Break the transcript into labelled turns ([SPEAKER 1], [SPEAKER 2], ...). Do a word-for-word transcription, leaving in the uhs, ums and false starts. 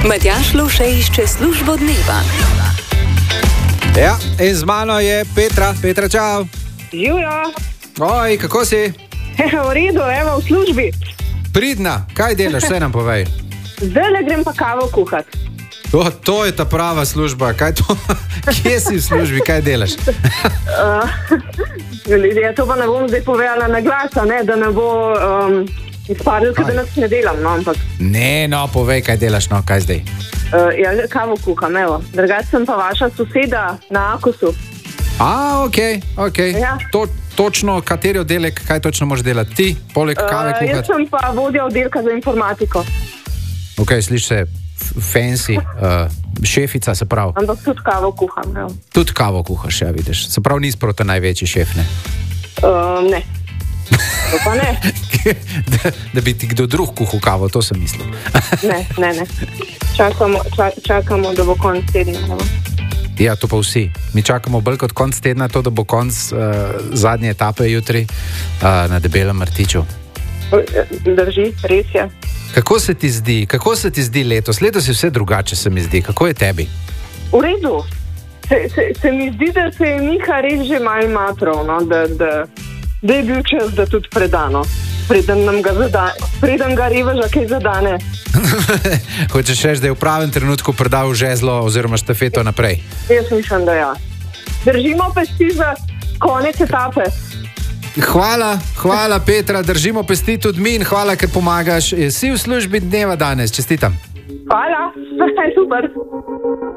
[SPEAKER 1] Matjaž Lovše išče službo dneva.
[SPEAKER 2] Ja, in z mano je Petra. Petra, čau.
[SPEAKER 3] Živijo.
[SPEAKER 2] Oj, kako si?
[SPEAKER 3] V redu, evo, v službi.
[SPEAKER 2] Pridna, kaj delaš, vse nam povej.
[SPEAKER 3] Zdaj le grem pa kavo kuhat.
[SPEAKER 2] O, to je ta prava služba, kaj to? Kje si v službi, kaj delaš?
[SPEAKER 3] uh, ja, to pa ne bom zdaj povedala na glas, ne, da ne bo um, izpadlo, da nas ne delam, no, ampak...
[SPEAKER 2] Ne, no, povej, kaj delaš, no, kaj zdaj?
[SPEAKER 3] Uh, ja, kavo kuham, evo. Drugače sem pa vaša soseda na Akosu.
[SPEAKER 2] A, okej, okay, okej. Okay.
[SPEAKER 3] Ja.
[SPEAKER 2] To, točno, kateri oddelek, kaj točno moraš delati? Ti, poleg kave kuhati?
[SPEAKER 3] Uh, jaz sem pa vodja oddelka za informatiko.
[SPEAKER 2] Ok, sliš se fancy, uh, šefica se pravi.
[SPEAKER 3] Ampak tudi kavo kuham, evo.
[SPEAKER 2] Tudi kavo kuhaš, ja, vidiš. Se pravi, nisi proti največji šef, ne?
[SPEAKER 3] Uh, ne. To pa ne.
[SPEAKER 2] da, da bi ti kdo drug kuhal kavo, to sem mislil.
[SPEAKER 3] ne, ne, ne. Čakamo, ča, čakamo, da bo konc tedna, evo.
[SPEAKER 2] Ja, to pa vsi. Mi čakamo bolj kot konc tedna, to, da bo konc uh, zadnje etape jutri uh, na Debelem Rtiču.
[SPEAKER 3] Drži, res je.
[SPEAKER 2] Kako se ti zdi, kako se ti zdi letos? Letos je vse drugače, se mi zdi. Kako je tebi?
[SPEAKER 3] V redu. Se, se, se mi zdi, da se je Miha res že malo matrov, no? da, da, da je bil čas, da tudi predano. Preden nam ga zadane, preden ga reveža kaj zadane.
[SPEAKER 2] Hočeš reči, da je v pravem trenutku predal žezlo oziroma štafeto naprej?
[SPEAKER 3] Jaz mislim, da ja. Držimo pesti za konec etape.
[SPEAKER 2] Hvala, hvala Petra, držimo pesti tudi mi in hvala, ker pomagaš. Si v službi dneva danes, čestitam.
[SPEAKER 3] Hvala, super.